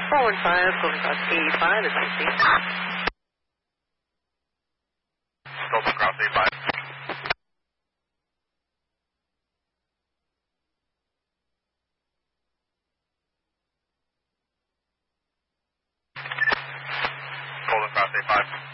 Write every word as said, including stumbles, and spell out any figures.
four one five, Golden Cross eighty-five is sixty. Golden Cross eighty-five. Golden Cross eighty-five.